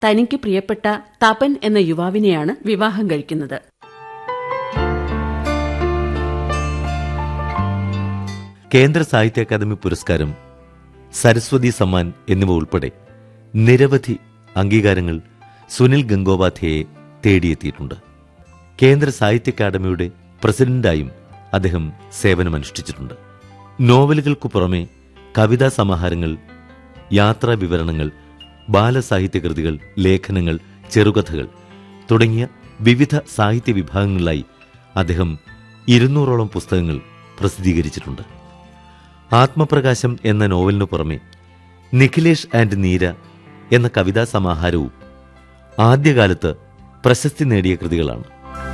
തനിക്ക് പ്രിയപ്പെട്ട തപൻ എന്ന യുവാവിനെയാണ് വിവാഹം കഴിക്കുന്നത്. കേന്ദ്ര സാഹിത്യ അക്കാദമി പുരസ്കാരം, സരസ്വതി സമ്മാൻ എന്നിവ ഉൾപ്പെടെ നിരവധി അംഗീകാരങ്ങൾ സുനിൽ ഗംഗോപാധ്യായെ തേടിയെത്തിയിട്ടുണ്ട്. കേന്ദ്ര സാഹിത്യ അക്കാദമിയുടെ പ്രസിഡന്റായും അദ്ദേഹം സേവനമനുഷ്ഠിച്ചിട്ടുണ്ട്. നോവലുകൾക്കു പുറമെ കവിതാ സമാഹാരങ്ങൾ, യാത്രാ വിവരണങ്ങൾ, ബാലസാഹിത്യകൃതികൾ, ലേഖനങ്ങൾ, ചെറുകഥകൾ തുടങ്ങിയ വിവിധ സാഹിത്യ വിഭാഗങ്ങളിലായി അദ്ദേഹം 200ഓളം പുസ്തകങ്ങൾ പ്രസിദ്ധീകരിച്ചിട്ടുണ്ട്. ആത്മപ്രകാശം എന്ന നോവലിനു പുറമെ നിഖിലേഷ് ആൻഡ് നീര എന്ന കവിതാ സമാഹാരവും ആദ്യകാലത്ത് പ്രശസ്തി നേടിയ കൃതികളാണ്.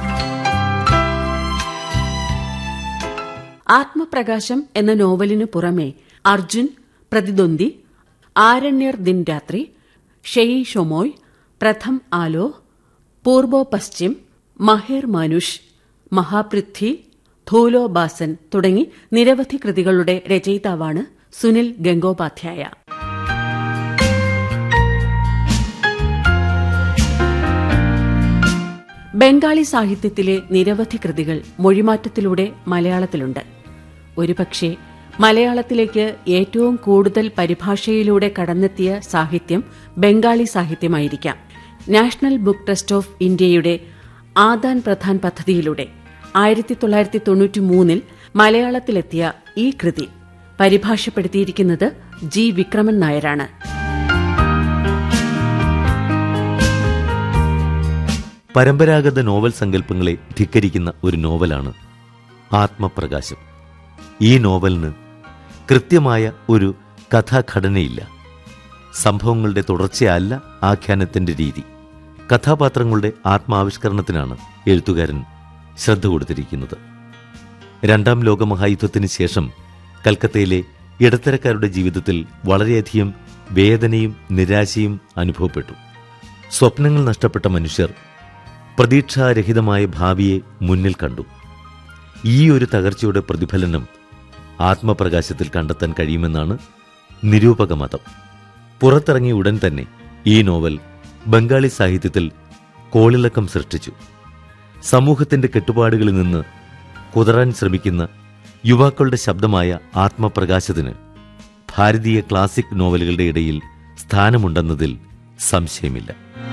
ആത്മപ്രകാശം എന്ന നോവലിനു പുറമെ അർജുൻ, പ്രതിദ്വന്ദി, ആരണ്യർ ദിൻ രാത്രി, ഷെയി ഷൊമോയ്, പ്രഥം ആലോ, പൂർബോ പശ്ചിം, മഹേർ മാനുഷ്, മഹാപൃഥ്വി, ധൂലോ ബാസൻ തുടങ്ങി നിരവധി കൃതികളുടെ രചയിതാവാണ് സുനിൽ ഗംഗോപാധ്യായ. ബംഗാളി സാഹിത്യത്തിലെ നിരവധി കൃതികൾ മൊഴിമാറ്റത്തിലൂടെ മലയാളത്തിലുണ്ട്. ഒരുപക്ഷെ മലയാളത്തിലേക്ക് ഏറ്റവും കൂടുതൽ പരിഭാഷയിലൂടെ കടന്നെത്തിയ സാഹിത്യം Bengali സാഹിത്യമായിരിക്കാം. National book trust of ഇന്ത്യയുടെ ആദാൻ പ്രധാൻ പദ്ധതിയിലൂടെ 1993 മലയാളത്തിലെത്തിയ ഈ കൃതി പരിഭാഷപ്പെടുത്തിയിരിക്കുന്നത് ജി വിക്രമൻ നായരാണ്. പരമ്പരാഗത നോവൽ സങ്കല്പങ്ങളെ ധിക്കരിക്കുന്ന ഒരു നോവലാണ് ആത്മപ്രകാശം. ഈ നോവലിന് കൃത്യമായ ഒരു കഥാഘടനയില്ല. സംഭവങ്ങളുടെ തുടർച്ചയല്ല ആഖ്യാനത്തിന്റെ രീതി. കഥാപാത്രങ്ങളുടെ ആത്മാവിഷ്കരണത്തിനാണ് എഴുത്തുകാരൻ ശ്രദ്ധ കൊടുത്തിരിക്കുന്നത്. 2ാം ലോകമഹായുദ്ധത്തിന് ശേഷം കൽക്കത്തയിലെ ഇടത്തരക്കാരുടെ ജീവിതത്തിൽ വളരെയധികം വേദനയും നിരാശയും അനുഭവപ്പെട്ടു. സ്വപ്നങ്ങൾ നഷ്ടപ്പെട്ട മനുഷ്യർ പ്രതീക്ഷാരഹിതമായ ഭാവിയെ മുന്നിൽ കണ്ടു. ഈ ഒരു തകർച്ചയുടെ പ്രതിഫലനം ആത്മപ്രകാശത്തിൽ കണ്ടെത്താൻ കഴിയുമെന്നാണ് നിരൂപക മതം. പുറത്തിറങ്ങിയ ഉടൻ തന്നെ ഈ നോവൽ ബംഗാളി സാഹിത്യത്തിൽ കോളിളക്കം സൃഷ്ടിച്ചു. സമൂഹത്തിന്റെ കെട്ടുപാടുകളിൽ നിന്ന് കുതറാൻ ശ്രമിക്കുന്ന യുവാക്കളുടെ ശബ്ദമായ ആത്മപ്രകാശത്തിന് ഭാരതീയ ക്ലാസിക് നോവലുകളുടെ ഇടയിൽ സ്ഥാനമുണ്ടെന്നതിൽ സംശയമില്ല.